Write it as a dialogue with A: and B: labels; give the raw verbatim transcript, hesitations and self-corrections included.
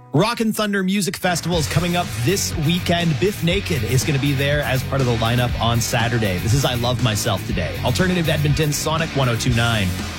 A: Rockin' Thunder Music Festival is coming up this weekend. Biff Naked is going to be there as part of the lineup on Saturday. This is I Love Myself Today. Alternative Edmonton, Sonic one oh two point nine.